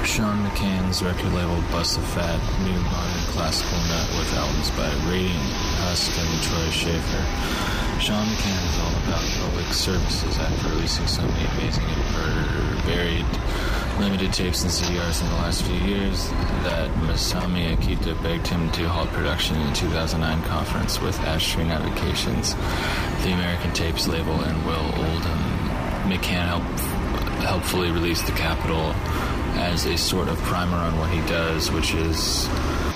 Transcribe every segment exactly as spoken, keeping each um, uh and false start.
Sean McCann's record label busts a fat, new modern classical nut with albums by Radiant Husk and Troy Schaefer. Sean McCann is all about public services after releasing so many amazing and varied limited tapes and C D Rs in the last few years that Masami Akita begged him to halt production in the two thousand nine conference with Ash Tree Navigations, the American Tapes label, and Will Oldham. McCann helped helpfully release The Capitol as a sort of primer on what he does, which is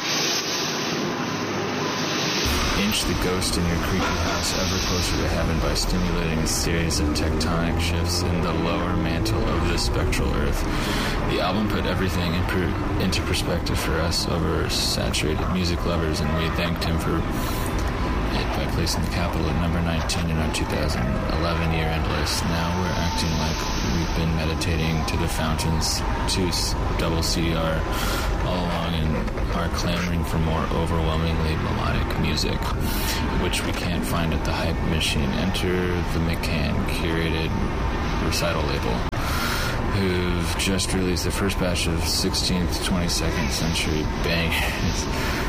inch the ghost in your creepy house ever closer to heaven by stimulating a series of tectonic shifts in the lower mantle of the spectral earth. The album put everything in per- into perspective for us oversaturated music lovers, and we thanked him for it by placing The Capitol at number nineteen in our two thousand eleven year-end list. Now we're acting like we've been meditating to the fountains to double C D R all along and are clamoring for more overwhelmingly melodic music, which we can't find at the Hype Machine. Enter the McCann curated recital label, who've just released the first batch of sixteenth to twenty-second century bangers.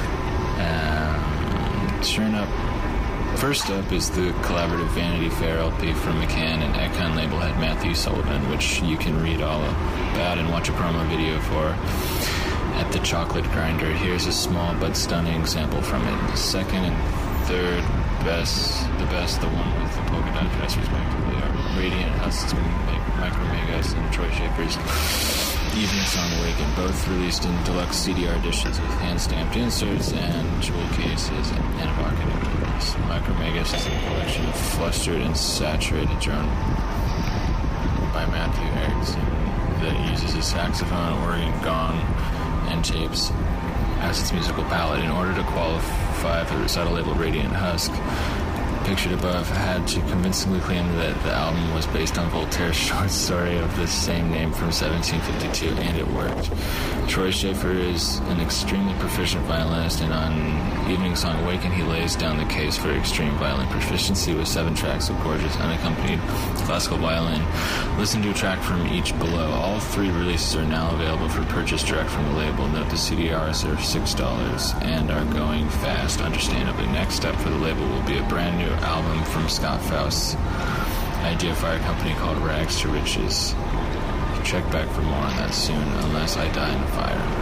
Um, turn up. First up is the collaborative Vanity Fair L P from McCann and Econ label head Matthew Sullivan, which you can read all about and watch a promo video for at the Chocolate Grinder. Here's a small but stunning sample from it. The second and third best, the best, the one with the polka dot dress respectively, are Radiant Husk, Micro Megas, and Troy Schaefer's Evening Song Awaken, both released in deluxe C D R editions with hand-stamped inserts and jewel cases and evocative labels. Micro Megas is a collection of flustered and saturated drone by Matthew Erickson that uses a saxophone, organ, gong, and tapes as its musical palette. In order to qualify for the recital label, Radiant Husk, pictured above, had to convincingly claim that the album was based on Voltaire's short story of the same name from seventeen fifty-two, and it worked. Troy Schaefer is an extremely proficient violinist, and on Evening Song Awaken he lays down the case for extreme violin proficiency with seven tracks of gorgeous unaccompanied classical violin. Listen to a track from each below. All three releases are now available for purchase direct from the label. Note the C D Rs are six dollars and are going fast, understandably. Next up for the label will be a brand new album from Scott Faust's Idea Fire company called Rags to Riches. Check back for more on that soon, unless I die in a fire.